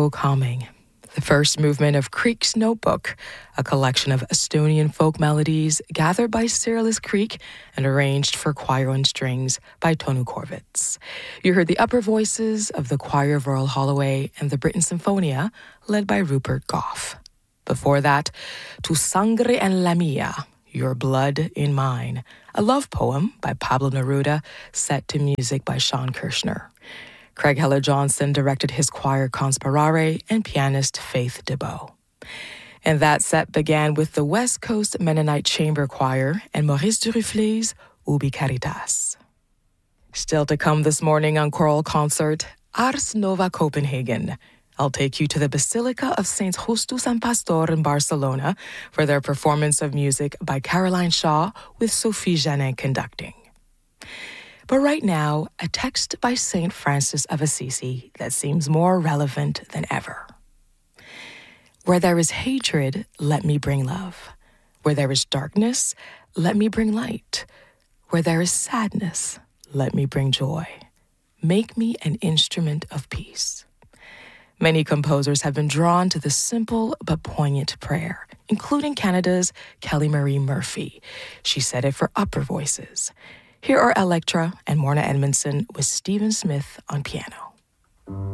so calming. The first movement of Creek's Notebook, a collection of Estonian folk melodies gathered by Cyrillus Creek and arranged for choir and strings by Tonu Korvitz. You heard the upper voices of the choir of Royal Holloway and the Britten Symphonia, led by Rupert Goff. Before that, Tu Sangre en la Mia, Your Blood in Mine, a love poem by Pablo Neruda, set to music by Sean Kirshner. Craig Heller-Johnson directed his choir Conspirare and pianist Faith DeBow. And that set began with the West Coast Mennonite Chamber Choir and Maurice Duruflé's Ubi Caritas. Still to come this morning on Choral Concert, Ars Nova Copenhagen. I'll take you to the Basilica of Saints Justus and Pastor in Barcelona for their performance of music by Caroline Shaw with Sophie Janin conducting. But right now, a text by St. Francis of Assisi that seems more relevant than ever. Where there is hatred, let me bring love. Where there is darkness, let me bring light. Where there is sadness, let me bring joy. Make me an instrument of peace. Many composers have been drawn to this simple but poignant prayer, including Canada's Kelly Marie Murphy. She said it for upper voices. Here are Electra and Morna Edmondson with Stephen Smith on piano.